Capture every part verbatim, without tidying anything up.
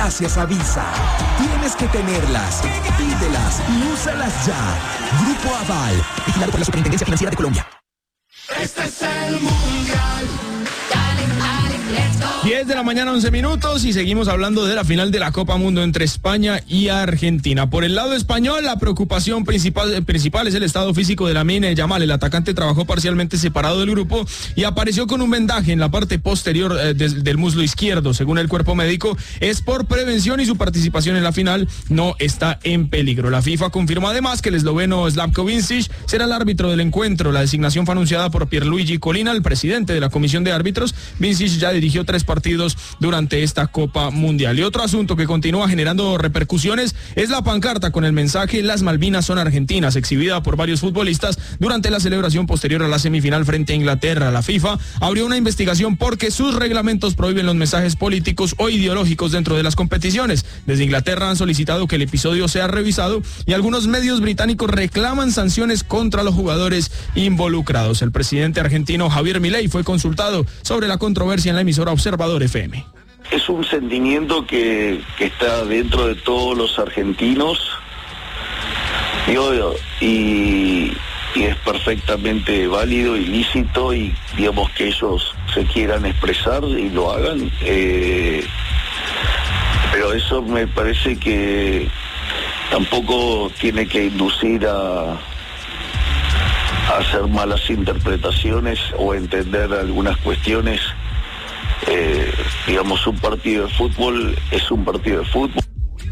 Gracias a Visa. Tienes que tenerlas. Pídelas y úsalas ya. Grupo Aval, vigilado por la Superintendencia Financiera de Colombia. Este es el Mundial. Dale, dale, let's go. diez de la mañana, once minutos, y seguimos hablando de la final de la Copa Mundo entre España y Argentina. Por el lado español, la preocupación principal, principal es el estado físico de Lamine Yamal. El atacante trabajó parcialmente separado del grupo y apareció con un vendaje en la parte posterior eh, de, del muslo izquierdo. Según el cuerpo médico, es por prevención y su participación en la final no está en peligro. La FIFA confirmó además que el esloveno Slavko Vincic será el árbitro del encuentro. La designación fue anunciada por Pierluigi Collina, el presidente de la comisión de árbitros. Vincic ya dirigió tres partidos durante esta Copa Mundial. Y otro asunto que continúa generando repercusiones es la pancarta con el mensaje "Las Malvinas son argentinas", exhibida por varios futbolistas durante la celebración posterior a la semifinal frente a Inglaterra. La FIFA abrió una investigación porque sus reglamentos prohíben los mensajes políticos o ideológicos dentro de las competiciones. Desde Inglaterra han solicitado que el episodio sea revisado y algunos medios británicos reclaman sanciones contra los jugadores involucrados. El presidente argentino Javier Milei fue consultado sobre la controversia en la emisora Observador F M. Es un sentimiento que, que está dentro de todos los argentinos digo, y, y es perfectamente válido y lícito, y digamos que ellos se quieran expresar y lo hagan, eh, pero eso me parece que tampoco tiene que inducir a, a hacer malas interpretaciones o entender algunas cuestiones. Eh, digamos, un partido de fútbol es un partido de fútbol.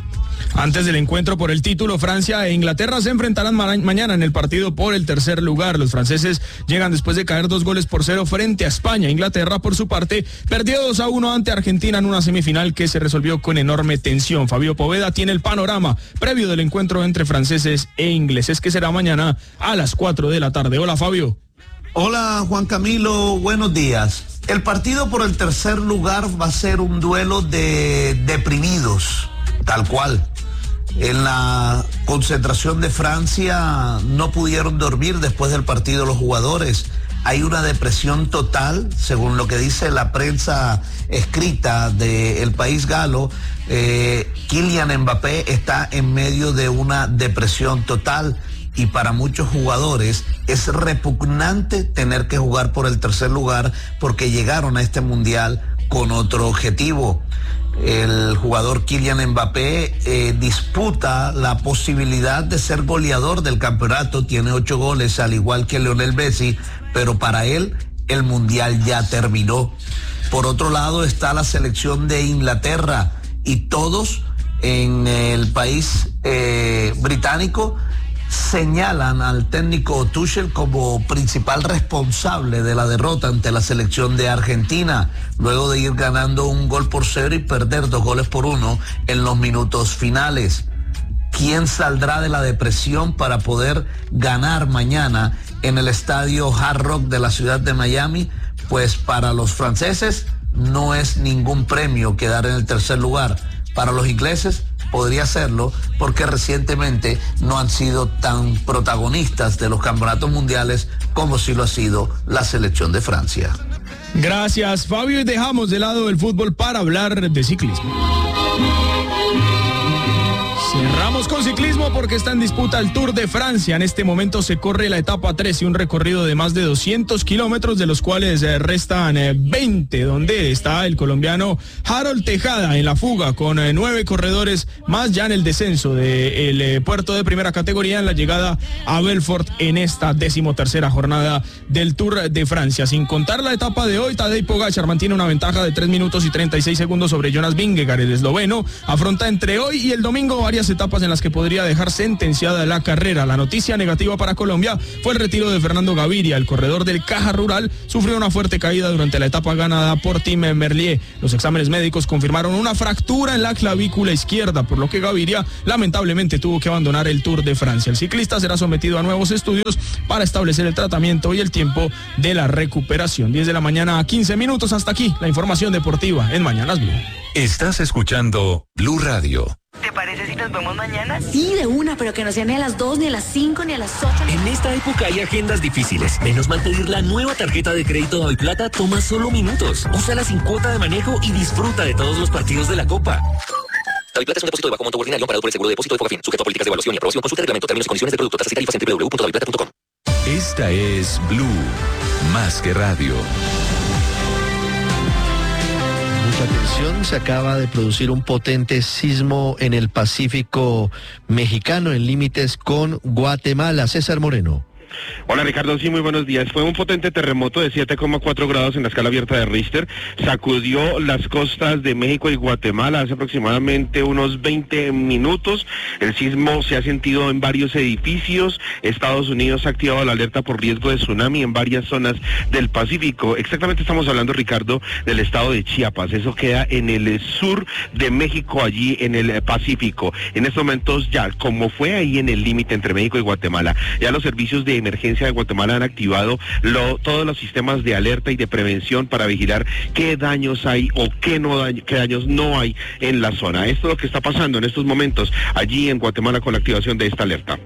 Antes del encuentro por el título, Francia e Inglaterra se enfrentarán ma- mañana en el partido por el tercer lugar. Los franceses llegan después de caer dos goles por cero frente a España. Inglaterra, por su parte, perdió dos a uno ante Argentina en una semifinal que se resolvió con enorme tensión. Fabio Poveda tiene el panorama previo del encuentro entre franceses e ingleses, que será mañana a las cuatro de la tarde. Hola, Fabio. Hola, Juan Camilo, buenos días. El partido por el tercer lugar va a ser un duelo de deprimidos, tal cual. En la concentración de Francia no pudieron dormir después del partido los jugadores. Hay una depresión total, según lo que dice la prensa escrita del país galo. Eh, Kylian Mbappé está en medio de una depresión total. Y para muchos jugadores es repugnante tener que jugar por el tercer lugar porque llegaron a este mundial con otro objetivo. El jugador Kylian Mbappé eh, disputa la posibilidad de ser goleador del campeonato, tiene ocho goles al igual que Lionel Messi, pero para él el mundial ya terminó. Por otro lado está la selección de Inglaterra y todos en el país eh, británico señalan al técnico Tuchel como principal responsable de la derrota ante la selección de Argentina, luego de ir ganando un gol por cero y perder dos goles por uno en los minutos finales. ¿Quién saldrá de la depresión para poder ganar mañana en el estadio Hard Rock de la ciudad de Miami? Pues para los franceses no es ningún premio quedar en el tercer lugar. Para los ingleses podría serlo porque recientemente no han sido tan protagonistas de los campeonatos mundiales como sí lo ha sido la selección de Francia. Gracias, Fabio, y dejamos de lado el fútbol para hablar de ciclismo. Cerramos con ciclismo porque está en disputa el Tour de Francia. En este momento se corre la etapa tres y un recorrido de más de doscientos kilómetros, de los cuales eh, restan eh, veinte, donde está el colombiano Harold Tejada en la fuga con eh, nueve corredores más ya en el descenso del de eh, puerto de primera categoría en la llegada a Belfort en esta decimotercera jornada del Tour de Francia. Sin contar la etapa de hoy, Tadej Pogačar mantiene una ventaja de tres minutos y treinta y seis segundos sobre Jonas Vingegaard. El esloveno afronta entre hoy y el domingo varias etapas en las que podría dejar sentenciada la carrera. La noticia negativa para Colombia fue el retiro de Fernando Gaviria. El corredor del Caja Rural sufrió una fuerte caída durante la etapa ganada por Tim Merlier. Los exámenes médicos confirmaron una fractura en la clavícula izquierda, por lo que Gaviria lamentablemente tuvo que abandonar el Tour de Francia. El ciclista será sometido a nuevos estudios para establecer el tratamiento y el tiempo de la recuperación. diez de la mañana a quince minutos. Hasta aquí la información deportiva en Mañanas Blue. Estás escuchando Blue Radio. ¿Te parece si nos vemos mañana? Sí, de una, pero que no sea ni a las dos, ni a las cinco, ni a las ocho. En esta época hay agendas difíciles. Menos mal pedir la nueva tarjeta de crédito Daviplata toma solo minutos. Úsala sin cuota de manejo y disfruta de todos los partidos de la Copa. DaviPlata es un depósito de bajo monto ordinario amparado por el seguro de depósito de Fogafín, sujeto a políticas de evaluación y aprobación. Consulta reglamento, términos y condiciones del producto, tasas y tarifas en doble u doble u doble u punto daviplata punto com. Esta es Blue, más que radio. Mucha atención, se acaba de producir un potente sismo en el Pacífico mexicano, en límites con Guatemala. César Moreno. Hola Ricardo, sí, muy buenos días. Fue un potente terremoto de siete coma cuatro grados en la escala abierta de Richter. Sacudió las costas de México y Guatemala hace aproximadamente unos veinte minutos. El sismo se ha sentido en varios edificios. Estados Unidos ha activado la alerta por riesgo de tsunami en varias zonas del Pacífico. Exactamente estamos hablando, Ricardo, del estado de Chiapas. Eso queda en el sur de México, allí en el Pacífico. En estos momentos ya, como fue ahí en el límite entre México y Guatemala, ya los servicios de emergencia de Guatemala han activado lo, todos los sistemas de alerta y de prevención para vigilar qué daños hay o qué, no daño, qué daños no hay en la zona. Esto es lo que está pasando en estos momentos allí en Guatemala con la activación de esta alerta.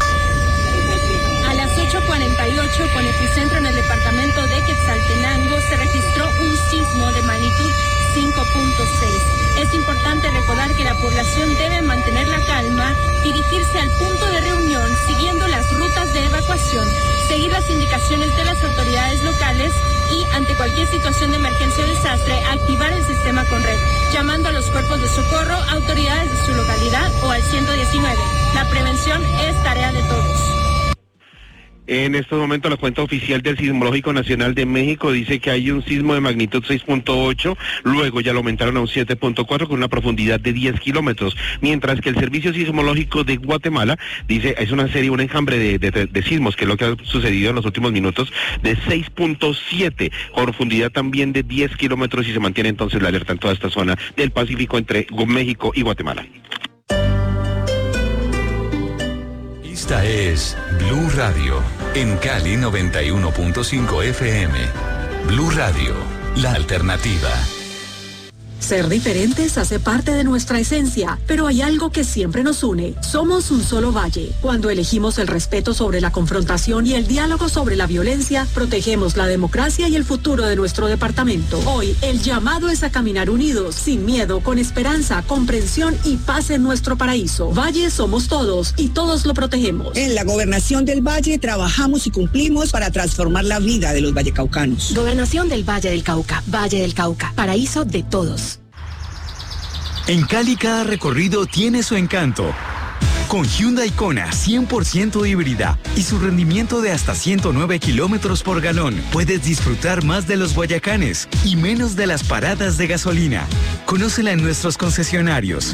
A las ocho cuarenta y ocho, con epicentro en el departamento de Quetzaltenango, se registró un sismo de magnitud cinco punto seis. Es importante recordar que la población debe mantener la calma, dirigirse al punto de reunión siguiendo las rutas de evacuación, seguir las indicaciones de las autoridades locales y, ante cualquier situación de emergencia o desastre, activar el sistema con red, llamando a los cuerpos de socorro, autoridades de su localidad o al ciento diecinueve. La prevención es tarea de todos. En estos momentos la cuenta oficial del Sismológico Nacional de México dice que hay un sismo de magnitud seis punto ocho, luego ya lo aumentaron a un siete punto cuatro con una profundidad de diez kilómetros, mientras que el Servicio Sismológico de Guatemala dice, es una serie, un enjambre de, de, de sismos, que es lo que ha sucedido en los últimos minutos, de seis punto siete, con profundidad también de diez kilómetros, y se mantiene entonces la alerta en toda esta zona del Pacífico entre México y Guatemala. Esta es Blue Radio, en Cali noventa y uno punto cinco F M. Blue Radio, la alternativa. Ser diferentes hace parte de nuestra esencia, pero hay algo que siempre nos une. Somos un solo valle. Cuando elegimos el respeto sobre la confrontación y el diálogo sobre la violencia, protegemos la democracia y el futuro de nuestro departamento. Hoy, el llamado es a caminar unidos, sin miedo, con esperanza, comprensión y paz en nuestro paraíso. Valle somos todos y todos lo protegemos. En la Gobernación del Valle trabajamos y cumplimos para transformar la vida de los vallecaucanos. Gobernación del Valle del Cauca, Valle del Cauca, paraíso de todos. En Cali cada recorrido tiene su encanto. Con Hyundai Kona cien por ciento híbrida y su rendimiento de hasta ciento nueve kilómetros por galón, puedes disfrutar más de los Guayacanes y menos de las paradas de gasolina. Conócela en nuestros concesionarios.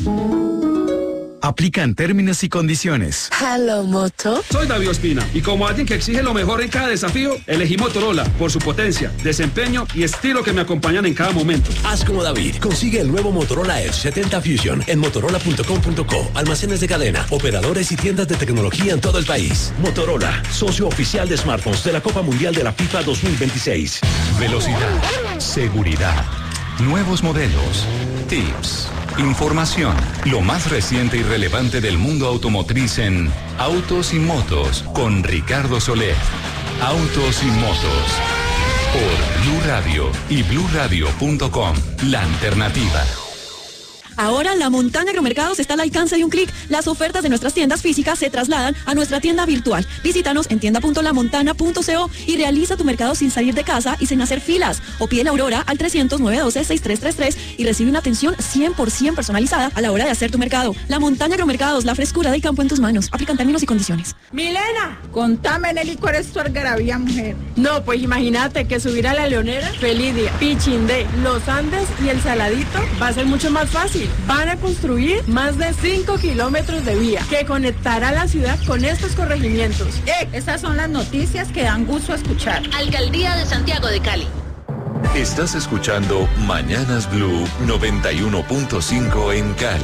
Aplican términos y condiciones. Hello, Moto. Soy David Ospina y como alguien que exige lo mejor en cada desafío, elegí Motorola por su potencia, desempeño y estilo que me acompañan en cada momento. Haz como David. Consigue el nuevo Motorola Edge setenta Fusion en motorola punto com punto co. Almacenes de cadena, operadores y tiendas de tecnología en todo el país. Motorola, socio oficial de smartphones de la Copa Mundial de la FIFA dos mil veintiséis. Velocidad, seguridad, nuevos modelos, tips, información, lo más reciente y relevante del mundo automotriz en Autos y Motos con Ricardo Soler. Autos y Motos por Blue Radio y blue radio punto com, la alternativa. Ahora la Montaña Agromercados está al alcance de un clic. Las ofertas de nuestras tiendas físicas se trasladan a nuestra tienda virtual. Visítanos en tienda punto la montana punto co y realiza tu mercado sin salir de casa y sin hacer filas. O pide la Aurora al trescientos, novecientos doce, sesenta y tres treinta y tres y recibe una atención cien por ciento personalizada a la hora de hacer tu mercado. La Montaña Agromercados, la frescura del campo en tus manos. Aplican términos y condiciones. Milena, contame, Nelly, ¿cuál es tu algarabía, mujer? No, pues imagínate que subir a la Leonera, Felidia, Pichindé, Los Andes y El Saladito va a ser mucho más fácil. Van a construir más de cinco kilómetros de vía que conectará la ciudad con estos corregimientos. ¡Eh! Esas son las noticias que dan gusto escuchar. Alcaldía de Santiago de Cali. Estás escuchando Mañanas Blue noventa y uno punto cinco en Cali.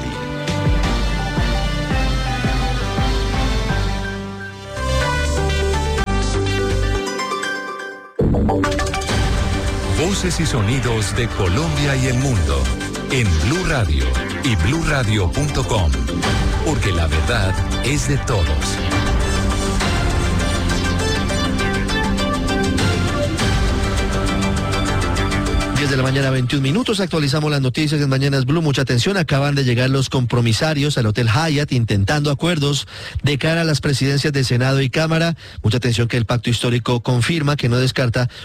Voces y sonidos de Colombia y el mundo en Blue Radio y blue radio punto com, porque la verdad es de todos. diez de la mañana, veintiún minutos. Actualizamos las noticias en Mañanas Blue. Mucha atención. Acaban de llegar los compromisarios al Hotel Hyatt intentando acuerdos de cara a las presidencias de Senado y Cámara. Mucha atención que el pacto histórico confirma que no descarta